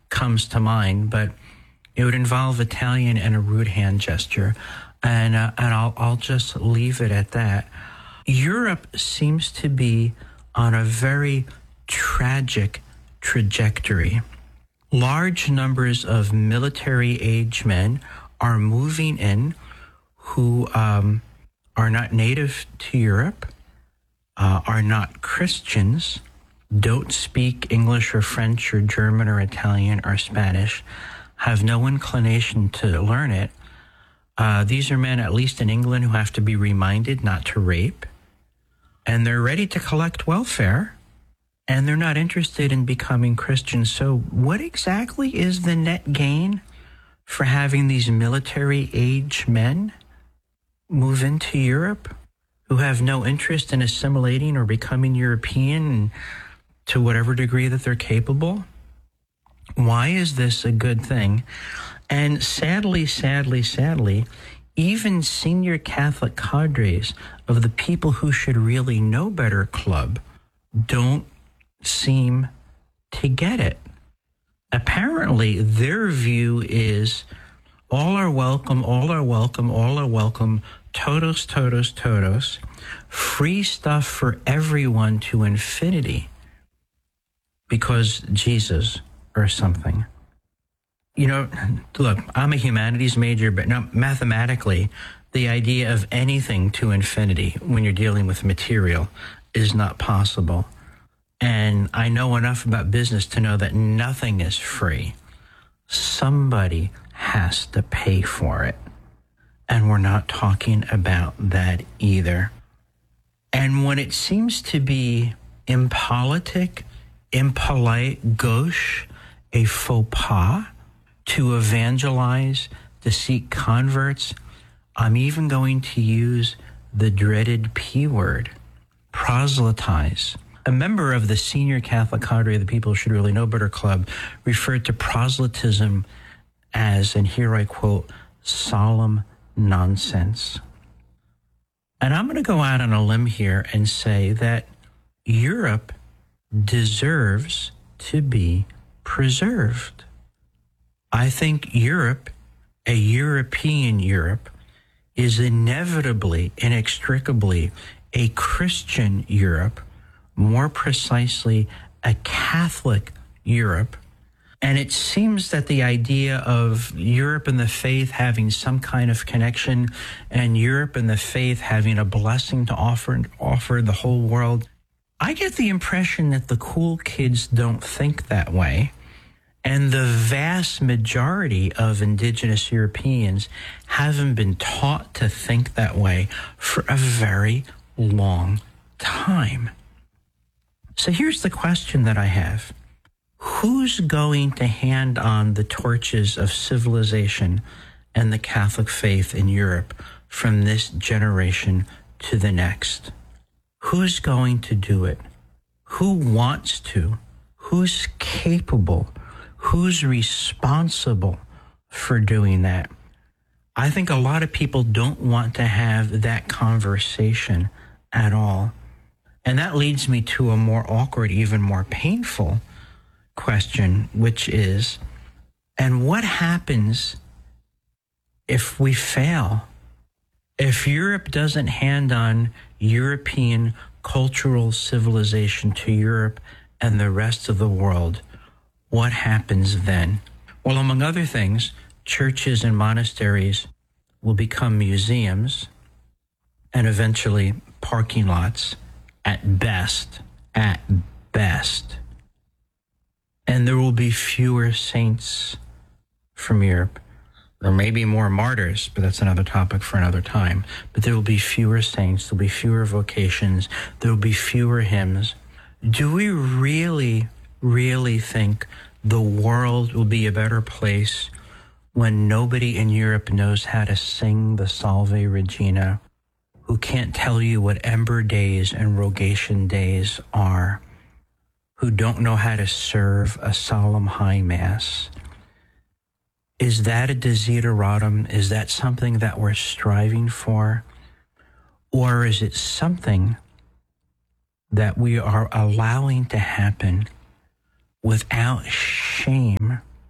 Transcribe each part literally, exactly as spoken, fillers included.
comes to mind, but it would involve Italian and a rude hand gesture. And, uh, and I'll, I'll just leave it at that. Europe seems to be on a very tragic trajectory. Large numbers of military-age men are moving in who um, are not native to Europe, uh, are not Christians, don't speak English or French or German or Italian or Spanish, have no inclination to learn it. Uh, these are men, at least in England, who have to be reminded not to rape. And they're ready to collect welfare. And they're not interested in becoming Christians. So what exactly is the net gain for having these military-age men move into Europe who have no interest in assimilating or becoming European to whatever degree that they're capable? Why is this a good thing? And sadly, sadly, sadly, even senior Catholic cadres of the people who should really know better club don't seem to get it. Apparently, their view is all are welcome, all are welcome, all are welcome, todos, todos, todos, free stuff for everyone to infinity because Jesus or something. You know, look, I'm a humanities major, but not mathematically, the idea of anything to infinity when you're dealing with material is not possible. And I know enough about business to know that nothing is free. Somebody has to pay for it. And we're not talking about that either. And when it seems to be impolitic, impolite, gauche, a faux pas, to evangelize, to seek converts, I'm even going to use the dreaded P word, proselytize. A member of the senior Catholic cadre of the People Should Really Know Better Club referred to proselytism as, and here I quote, solemn nonsense. And I'm going to go out on a limb here and say that Europe deserves to be preserved. I think Europe, a European Europe, is inevitably, inextricably a Christian Europe, more precisely a Catholic Europe. And it seems that the idea of Europe and the faith having some kind of connection and Europe and the faith having a blessing to offer, offer the whole world, I get the impression that the cool kids don't think that way. And the vast majority of indigenous Europeans haven't been taught to think that way for a very long time. So here's the question that I have. Who's going to hand on the torches of civilization and the Catholic faith in Europe from this generation to the next? Who's going to do it? Who wants to? Who's capable? Who's responsible for doing that? I think a lot of people don't want to have that conversation at all. And that leads me to a more awkward, even more painful question, which is, and what happens if we fail? If Europe doesn't hand on European cultural civilization to Europe and the rest of the world, what happens then? Well, among other things, churches and monasteries will become museums and eventually parking lots at best, at best. And there will be fewer saints from Europe. There may be more martyrs, but that's another topic for another time. But there will be fewer saints, there will be fewer vocations, there will be fewer hymns. Do we really really think the world will be a better place when nobody in Europe knows how to sing the Salve Regina, who can't tell you what Ember Days and Rogation Days are, who don't know how to serve a solemn high mass? Is that a desideratum? Is that something that we're striving for? Or is it something that we are allowing to happen without shame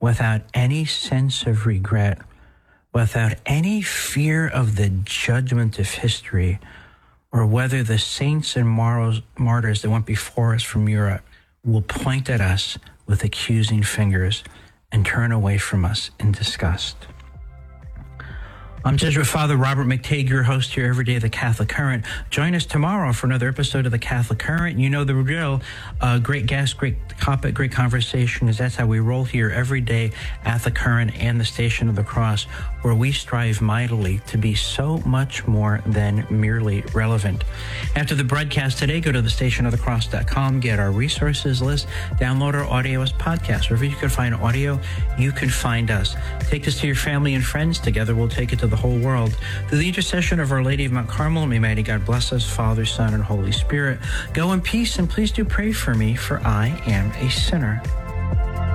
without any sense of regret, without any fear of the judgment of history, or whether the saints and martyrs that went before us from Europe will point at us with accusing fingers and turn away from us in disgust. I'm Jesuit Father Robert McTague, your host here every day of the Catholic Current. Join us tomorrow for another episode of the Catholic Current. You know the drill. Uh, great guest, great topic, great conversation, because that's how we roll here every day at the Current and the Station of the Cross, where we strive mightily to be so much more than merely relevant. After the broadcast today, go to the station of the cross dot com, get our resources list, download our audio as podcasts. Wherever you can find audio, you can find us. Take this to your family and friends. Together we'll take it to the whole world. Through the intercession of Our Lady of Mount Carmel, may mighty God bless us, Father, Son, and Holy Spirit. Go in peace, and please do pray for me, for I am a sinner.